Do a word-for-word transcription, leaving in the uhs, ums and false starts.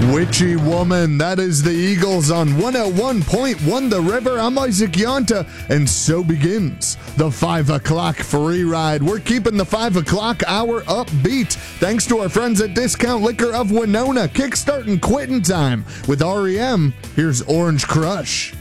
Witchy Woman. That is the Eagles on one oh one point one The River. I'm Isaac Yonta, and so begins the five o'clock free ride. We're keeping the five o'clock hour upbeat thanks to our friends at Discount Liquor of Winona. Kickstart and quitting time with R E M. Here's Orange Crush.